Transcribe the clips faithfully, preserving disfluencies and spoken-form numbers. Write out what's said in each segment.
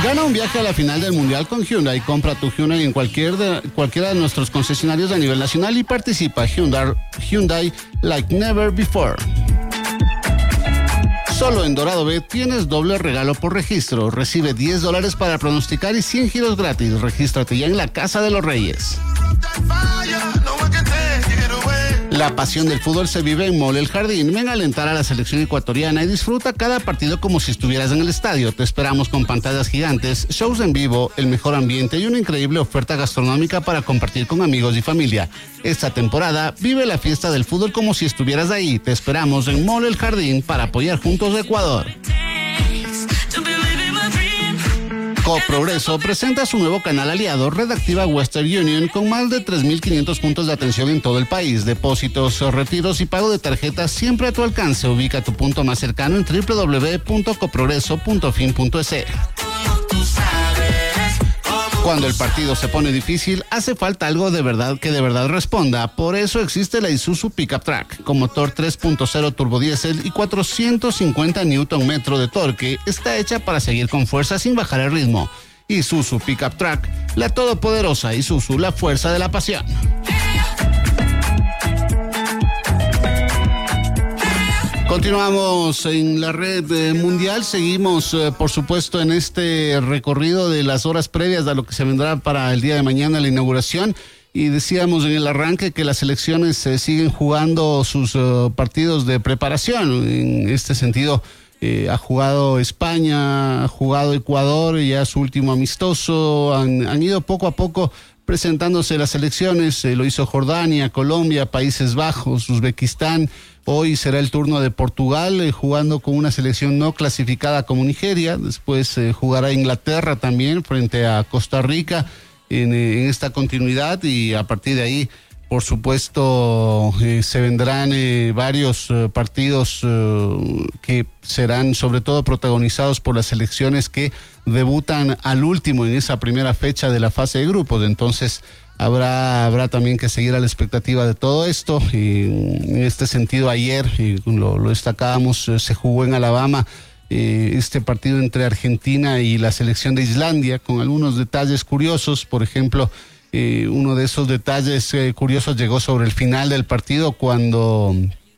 Gana un viaje a la final del Mundial con Hyundai. Compra tu Hyundai en cualquier de, cualquiera de nuestros concesionarios a nivel nacional y participa. Hyundai, Hyundai like never before. Solo en Dorado Bet tienes doble regalo por registro. Recibe diez dólares para pronosticar y cien giros gratis. Regístrate ya en la Casa de los Reyes. La pasión del fútbol se vive en Mole El Jardín. Ven a alentar a la selección ecuatoriana y disfruta cada partido como si estuvieras en el estadio. Te esperamos con pantallas gigantes, shows en vivo, el mejor ambiente y una increíble oferta gastronómica para compartir con amigos y familia. Esta temporada vive la fiesta del fútbol como si estuvieras ahí. Te esperamos en Mole El Jardín para apoyar juntos a Ecuador. Coprogreso presenta su nuevo canal aliado, Red Activa Western Union, con más de tres mil quinientos puntos de atención en todo el país. Depósitos, retiros y pago de tarjetas siempre a tu alcance. Ubica tu punto más cercano en doble u doble u doble u punto coprogreso punto fin punto es. Cuando el partido se pone difícil, hace falta algo de verdad que de verdad responda. Por eso existe la Isuzu Pickup Track, con motor tres punto cero turbodiesel y cuatrocientos cincuenta newton metro de torque. Está hecha para seguir con fuerza sin bajar el ritmo. Isuzu Pickup Track, la todopoderosa Isuzu, la fuerza de la pasión. Continuamos en la red eh, mundial, seguimos eh, por supuesto en este recorrido de las horas previas a lo que se vendrá para el día de mañana, la inauguración, y decíamos en el arranque que las selecciones eh, siguen jugando sus uh, partidos de preparación. En este sentido eh, ha jugado España, ha jugado Ecuador, ya su último amistoso, han, han ido poco a poco presentándose las selecciones, eh, lo hizo Jordania, Colombia, Países Bajos, Uzbekistán. Hoy será el turno de Portugal, eh, jugando con una selección no clasificada como Nigeria. Después eh, jugará Inglaterra también frente a Costa Rica en, eh, en esta continuidad, y a partir de ahí, por supuesto, eh, se vendrán eh, varios eh, partidos eh, que serán sobre todo protagonizados por las selecciones que debutan al último en esa primera fecha de la fase de grupos. Entonces Habrá, habrá también que seguir a la expectativa de todo esto. Y en este sentido, ayer, y lo, lo destacábamos, eh, se jugó en Alabama eh, este partido entre Argentina y la selección de Islandia, con algunos detalles curiosos. Por ejemplo, eh, uno de esos detalles eh, curiosos llegó sobre el final del partido, cuando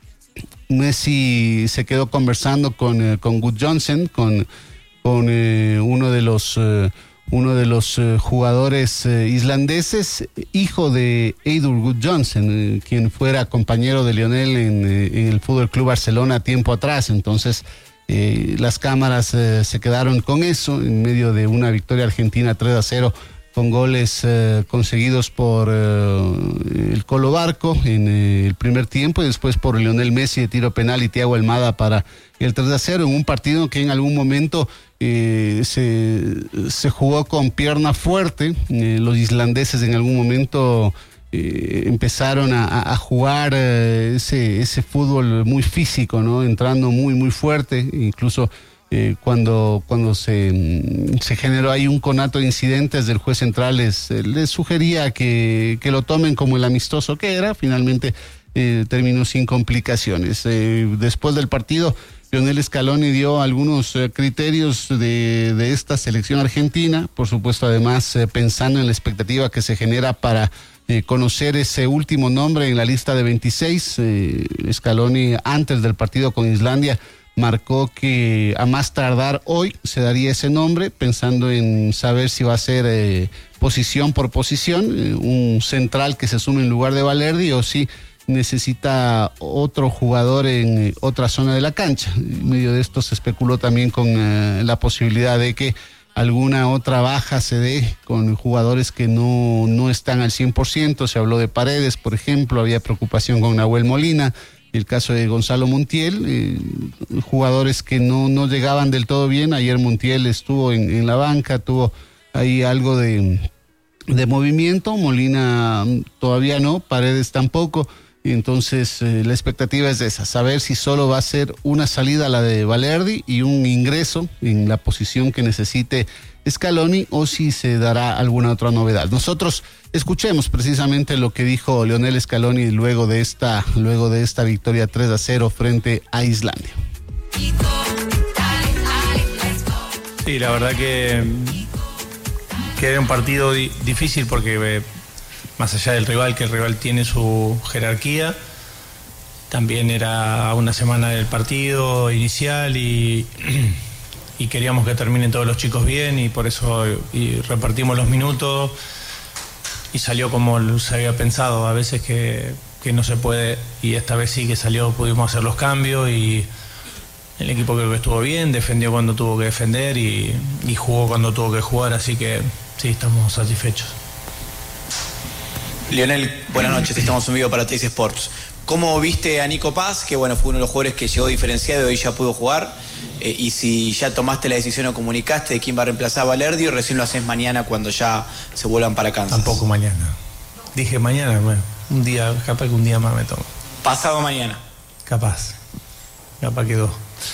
Messi se quedó conversando con, eh, con Good Johnson, con, con eh, uno de los... Eh, uno de los eh, jugadores eh, islandeses, hijo de Eidur Good Johnson, eh, quien fuera compañero de Lionel en, eh, en el Fútbol Club Barcelona tiempo atrás. Entonces, eh, las cámaras eh, se quedaron con eso en medio de una victoria argentina tres a cero, con goles eh, conseguidos por eh, el Colo Barco en eh, el primer tiempo, y después por Lionel Messi de tiro penal y Thiago Almada para el tres a cero, en un partido que en algún momento eh, se, se jugó con pierna fuerte. Eh, los islandeses en algún momento eh, empezaron a, a jugar eh, ese, ese fútbol muy físico, ¿no? Entrando muy, muy fuerte, incluso Eh, cuando cuando se, se generó ahí un conato de incidentes, del juez central les, les sugería que, que lo tomen como el amistoso que era. Finalmente eh, terminó sin complicaciones. Eh, después del partido, Lionel Scaloni dio algunos eh, criterios de, de esta selección argentina, por supuesto, además eh, pensando en la expectativa que se genera para eh, conocer ese último nombre en la lista de veintiséis. Eh, Scaloni, antes del partido con Islandia, marcó que a más tardar hoy se daría ese nombre, pensando en saber si va a ser eh, posición por posición, eh, un central que se sume en lugar de Balerdi, o si necesita otro jugador en eh, otra zona de la cancha. En medio de esto se especuló también con eh, la posibilidad de que alguna otra baja se dé con jugadores que no, no están al cien por ciento. Se habló de Paredes, por ejemplo, había preocupación con Nahuel Molina. El caso de Gonzalo Montiel, eh, jugadores que no, no llegaban del todo bien. Ayer Montiel estuvo en, en la banca, tuvo ahí algo de, de movimiento. Molina todavía no, Paredes tampoco. Y entonces eh, la expectativa es esa, saber si solo va a ser una salida, la de Balerdi, y un ingreso en la posición que necesite Scaloni, o si se dará alguna otra novedad. Nosotros escuchemos precisamente lo que dijo Lionel Scaloni luego de esta, luego de esta victoria tres a cero frente a Islandia. Sí, la verdad que, que era un partido di- difícil porque eh, más allá del rival, que el rival tiene su jerarquía, también era una semana del partido inicial y, y queríamos que terminen todos los chicos bien y por eso y repartimos los minutos y salió como se había pensado. A veces que, que no se puede y esta vez sí que salió, pudimos hacer los cambios y el equipo creo que estuvo bien, defendió cuando tuvo que defender y, y jugó cuando tuvo que jugar, así que sí, estamos satisfechos. Lionel, buenas noches, estamos en vivo para Teis Sports. ¿Cómo viste a Nico Paz, que bueno, fue uno de los jugadores que llegó diferenciado y hoy ya pudo jugar? Eh, y si ya tomaste la decisión o comunicaste de quién va a reemplazar a Valerdi, o recién lo haces mañana cuando ya se vuelvan para Kansas. Tampoco mañana. Dije mañana, bueno, un día, capaz que un día más me tomo. Pasado mañana. Capaz. Capaz que dos.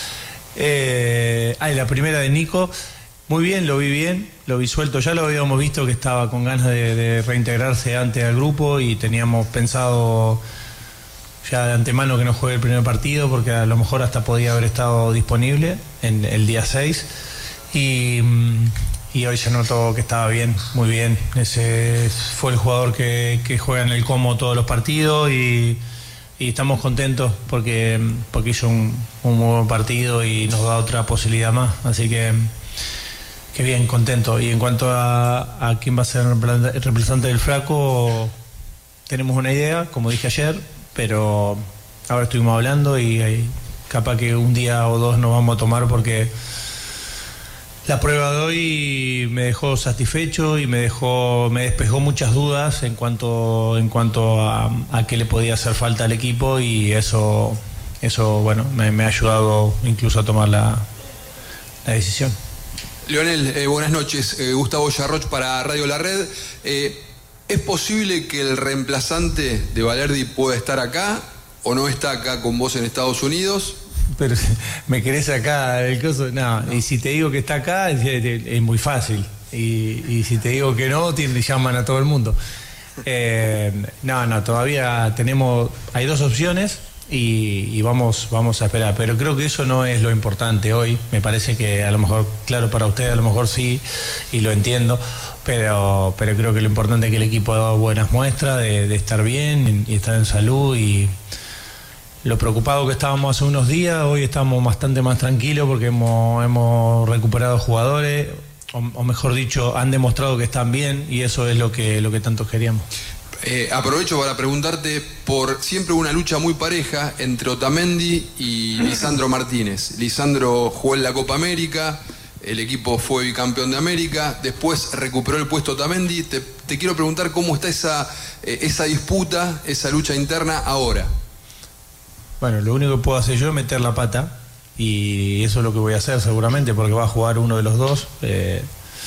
Eh, ay, la primera de Nico, muy bien, lo vi bien, lo vi suelto, ya lo habíamos visto que estaba con ganas de, de reintegrarse antes al grupo y teníamos pensado ya de antemano que no juegue el primer partido porque a lo mejor hasta podía haber estado disponible en el día seis y, y hoy se notó que estaba bien, muy bien. Ese fue el jugador que, que juega en el Como todos los partidos y Y estamos contentos porque, porque hizo un, un muy buen partido y nos da otra posibilidad más. Así que, que bien, contento. Y en cuanto a, a quién va a ser el representante del Flaco, tenemos una idea, como dije ayer, pero ahora estuvimos hablando y, y capaz que un día o dos nos vamos a tomar porque la prueba de hoy me dejó satisfecho y me dejó, me despejó muchas dudas en cuanto, en cuanto a, a qué le podía hacer falta al equipo y eso, eso bueno, me, me ha ayudado incluso a tomar la, la decisión. Lionel, eh, buenas noches. Eh, Gustavo Yarroch para Radio La Red. Eh, ¿Es posible que el reemplazante de Valerdi pueda estar acá o no está acá con vos en Estados Unidos? Pero me querés acá el coso, no, no. Y si te digo que está acá es, es muy fácil y, y si te digo que no te llaman a todo el mundo. Eh, no, no, todavía tenemos, hay dos opciones y, y vamos, vamos a esperar, pero creo que eso no es lo importante hoy. Me parece que a lo mejor, claro, para ustedes a lo mejor sí y lo entiendo, pero, pero creo que lo importante es que el equipo ha dado buenas muestras de, de estar bien y estar en salud y lo preocupado que estábamos hace unos días, hoy estamos bastante más tranquilos porque hemos, hemos recuperado jugadores, o, o mejor dicho, han demostrado que están bien y eso es lo que, lo que tanto queríamos. Eh, aprovecho para preguntarte por siempre una lucha muy pareja entre Otamendi y Lisandro Martínez. Lisandro jugó en la Copa América, el equipo fue bicampeón de América, después recuperó el puesto Otamendi. Te, te quiero preguntar cómo está esa, eh, esa disputa, esa lucha interna ahora. Bueno, lo único que puedo hacer yo es meter la pata y eso es lo que voy a hacer seguramente porque va a jugar uno de los dos. Eh,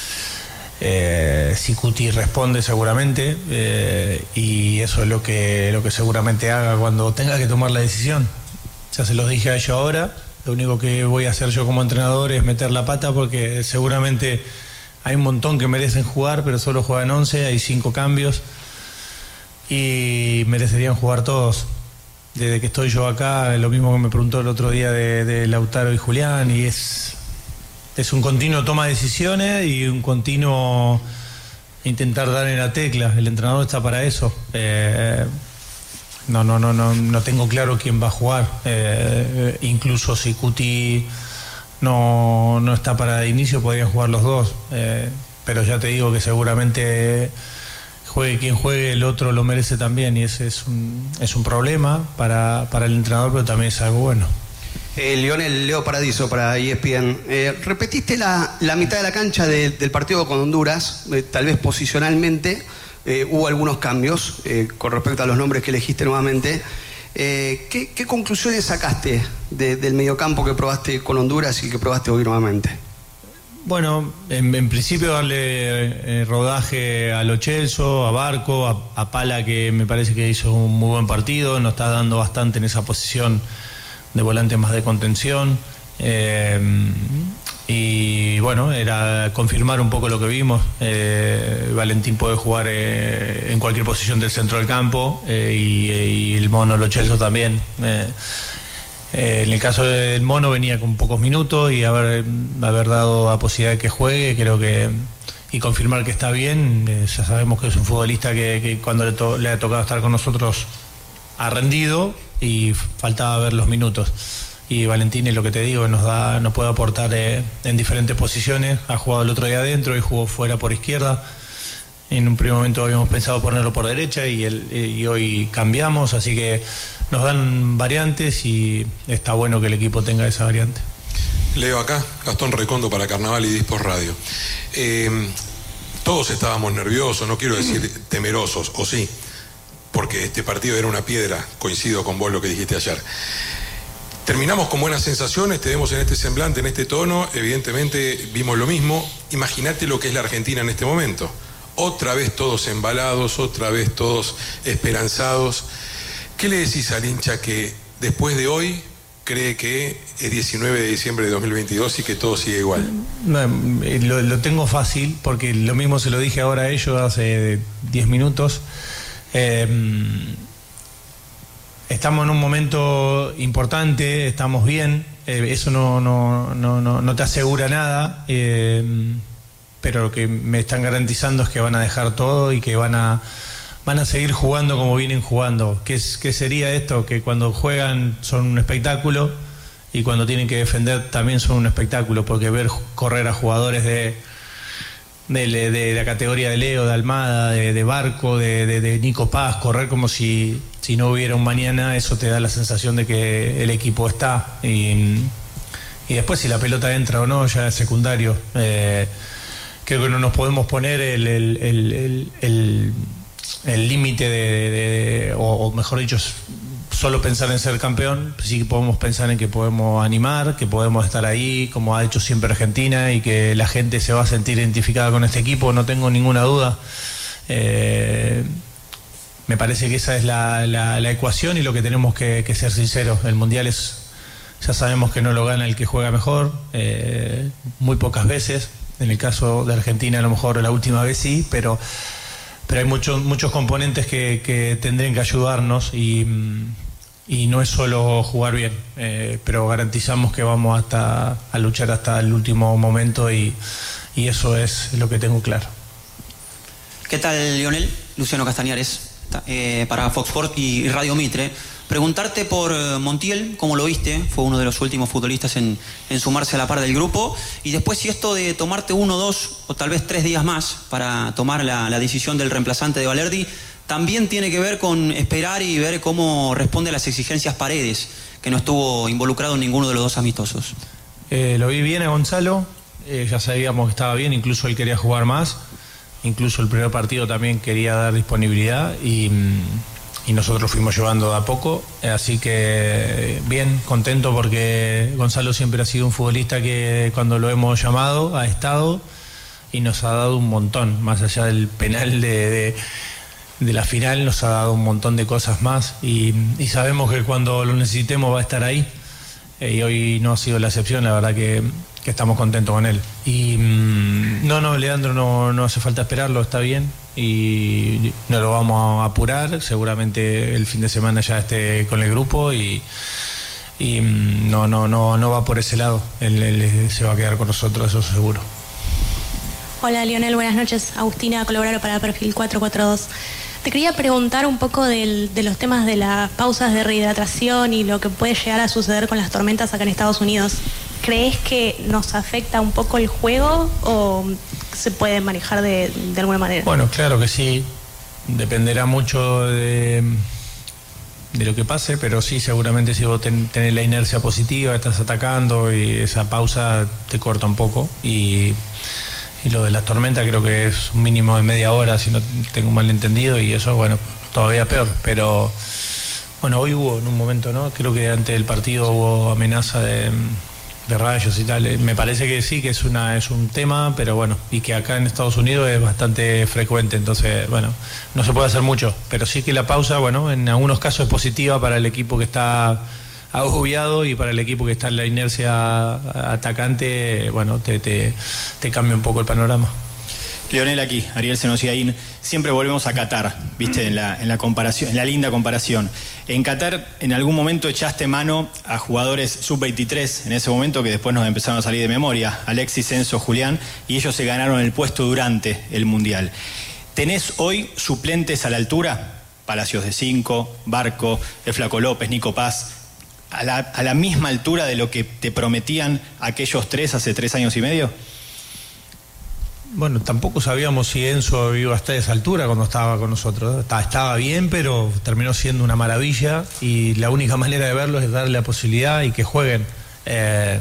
eh, si Cuti responde seguramente eh, y eso es lo que, lo que seguramente haga cuando tenga que tomar la decisión. Ya se los dije a ellos ahora, lo único que voy a hacer yo como entrenador es meter la pata porque seguramente hay un montón que merecen jugar pero solo juegan once, hay cinco cambios y merecerían jugar todos. Desde que estoy yo acá, lo mismo que me preguntó el otro día de, de Lautaro y Julián, y es, es un continuo toma de decisiones y un continuo intentar dar en la tecla. El entrenador está para eso. Eh, no, no, no, no, no tengo claro quién va a jugar. Eh, incluso si Cuti no, no está para inicio, podrían jugar los dos. Eh, pero ya te digo que seguramente juegue quien juegue, el otro lo merece también y ese es un, es un problema para, para el entrenador, pero también es algo bueno. Eh, Lionel, Leo Paradiso para E S P N. Eh, repetiste la, la mitad de la cancha de, del partido con Honduras, eh, tal vez posicionalmente eh, hubo algunos cambios eh, con respecto a los nombres que elegiste nuevamente. Eh, ¿qué, ¿Qué conclusiones sacaste de, del mediocampo que probaste con Honduras y que probaste hoy nuevamente? Bueno, en, en principio darle eh, rodaje a Lo Celso, a Barco, a, a Pala, que me parece que hizo un muy buen partido, nos está dando bastante en esa posición de volante más de contención. Eh, y bueno, era confirmar un poco lo que vimos. Eh, Valentín puede jugar eh, en cualquier posición del centro del campo eh, y, y el mono Lo Celso también. Eh, Eh, en el caso del Mono venía con pocos minutos y haber, haber dado la posibilidad de que juegue, creo que, y confirmar que está bien. Eh, ya sabemos que es un futbolista que, que cuando le, to, le ha tocado estar con nosotros ha rendido y faltaba ver los minutos. Y Valentín, es lo que te digo, nos da, nos puede aportar eh, en diferentes posiciones. Ha jugado el otro día adentro y jugó fuera por izquierda. En un primer momento habíamos pensado ponerlo por derecha y, el, y hoy cambiamos, así que nos dan variantes y está bueno que el equipo tenga esa variante. Leo acá, Gastón Recondo para Carnaval y Dispos Radio. Eh, todos estábamos nerviosos, no quiero decir temerosos, o sí, porque este partido era una piedra, coincido con vos lo que dijiste ayer. Terminamos con buenas sensaciones, te vemos en este semblante, en este tono, evidentemente vimos lo mismo. Imagínate lo que es la Argentina en este momento. Otra vez todos embalados, otra vez todos esperanzados. ¿Qué le decís al hincha que después de hoy cree que es diecinueve de diciembre de dos mil veintidós y que todo sigue igual? No, lo, lo tengo fácil, porque lo mismo se lo dije ahora a ellos hace diez minutos. Eh, estamos en un momento importante, estamos bien, eh, eso no, no, no, no, no te asegura nada, eh, pero lo que me están garantizando es que van a dejar todo y que van a, van a seguir jugando como vienen jugando. ¿Qué, es, qué sería esto? Que cuando juegan son un espectáculo y cuando tienen que defender también son un espectáculo, porque ver correr a jugadores de... De, de, de la categoría de Leo, de Almada, de, de Barco, de, de, de Nico Paz, correr como si, si no hubiera un mañana, eso te da la sensación de que el equipo está. Y, y después si la pelota entra o no, ya es secundario. Eh, creo que no nos podemos poner el el el el, el límite de, de, de o, o mejor dicho, solo pensar en ser campeón. Sí que podemos pensar en que podemos animar, que podemos estar ahí, como ha hecho siempre Argentina, y que la gente se va a sentir identificada con este equipo, no tengo ninguna duda. Eh, me parece que esa es la, la, la ecuación y lo que tenemos que, que ser sinceros. El Mundial es, ya sabemos que no lo gana el que juega mejor, eh, muy pocas veces. En el caso de Argentina a lo mejor la última vez sí, pero, pero hay muchos muchos componentes que, que tendrían que ayudarnos y... Y no es solo jugar bien, eh, pero garantizamos que vamos hasta a luchar hasta el último momento y, y eso es lo que tengo claro. ¿Qué tal, Lionel? Luciano Castañares, eh, para Fox Sports y Radio Mitre. Preguntarte por Montiel, ¿cómo lo viste? Fue uno de los últimos futbolistas en, en sumarse a la par del grupo. Y después si esto de tomarte uno, dos o tal vez tres días más para tomar la, la decisión del reemplazante de Valerdi, también tiene que ver con esperar y ver cómo responde a las exigencias Paredes, que no estuvo involucrado en ninguno de los dos amistosos. Eh, lo vi bien a Gonzalo, eh, ya sabíamos que estaba bien, incluso él quería jugar más, incluso el primer partido también quería dar disponibilidad y, y nosotros fuimos llevando de a poco, así que bien, contento porque Gonzalo siempre ha sido un futbolista que cuando lo hemos llamado ha estado y nos ha dado un montón, más allá del penal de... de de la final nos ha dado un montón de cosas más y, y sabemos que cuando lo necesitemos va a estar ahí eh, y hoy no ha sido la excepción, la verdad que, que estamos contentos con él y mmm, no, no, Leandro no, no hace falta esperarlo, está bien y no lo vamos a apurar, seguramente el fin de semana ya esté con el grupo y, y mmm, no, no, no, no va por ese lado, él, él se va a quedar con nosotros, eso seguro. Hola Lionel, buenas noches, Agustina Colaboraro para Perfil cuatro cuatro dos. Te quería preguntar un poco del, de los temas de las pausas de rehidratación y lo que puede llegar a suceder con las tormentas acá en Estados Unidos. ¿Crees que nos afecta un poco el juego o se puede manejar de, de alguna manera? Bueno, claro que sí. Dependerá mucho de, de lo que pase, pero sí, seguramente si vos ten, tenés la inercia positiva, estás atacando y esa pausa te corta un poco. Y... Y lo de las tormentas creo que es un mínimo de media hora, si no tengo mal entendido, y eso, bueno, todavía peor. Pero, bueno, hoy hubo en un momento, ¿no? Creo que antes del partido hubo amenaza de, de rayos y tal. Me parece que sí, que es, una, es un tema, pero bueno, y que acá en Estados Unidos es bastante frecuente. Entonces, bueno, no se puede hacer mucho. Pero sí que la pausa, bueno, en algunos casos es positiva para el equipo que está agobiado y para el equipo que está en la inercia atacante, bueno, te, te, te cambia un poco el panorama. Lionel aquí, Ariel Senosiaín. Siempre volvemos a Qatar, viste, en la, en la comparación, en la linda comparación. En Qatar, en algún momento echaste mano a jugadores sub veintitrés, en ese momento que después nos empezaron a salir de memoria, Alexis, Enzo, Julián, y ellos se ganaron el puesto durante el Mundial. ¿Tenés hoy suplentes a la altura? Palacios de cinco, Barco, el Flaco López, Nico Paz, a la, a la misma altura de lo que te prometían aquellos tres hace tres años y medio. Bueno, tampoco sabíamos si Enzo iba hasta esa altura cuando estaba con nosotros. Estaba bien, pero terminó siendo una maravilla y la única manera de verlo es darle la posibilidad y que jueguen. Eh,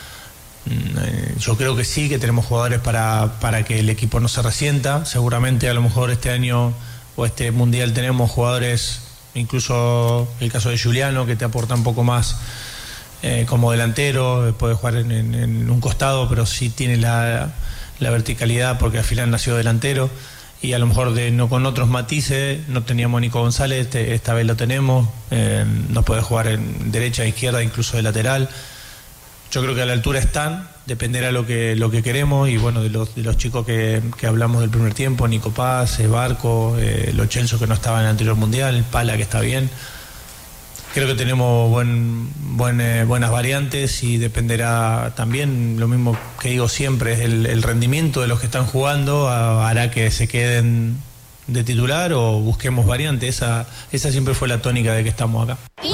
yo creo que sí, que tenemos jugadores para, para que el equipo no se resienta. Seguramente a lo mejor este año o este mundial tenemos jugadores, incluso el caso de Giuliano, que te aporta un poco más eh, como delantero, puede jugar en, en, en un costado, pero sí tiene la... la verticalidad porque al final nació delantero y a lo mejor de, no con otros matices. No teníamos a Nico González, este, esta vez lo tenemos, eh, nos puede jugar en derecha, izquierda, incluso de lateral. Yo creo que a la altura están, dependerá lo que lo que queremos y bueno, de los, de los chicos que, que hablamos del primer tiempo, Nico Paz, Barco, eh, Lo Celso que no estaba en el anterior mundial, Pala que está bien. Creo que tenemos buen, buen, eh, buenas variantes y dependerá también, lo mismo que digo siempre, es el, el rendimiento de los que están jugando a, hará que se queden de titular o busquemos variantes. Esa, esa siempre fue la tónica de que estamos acá.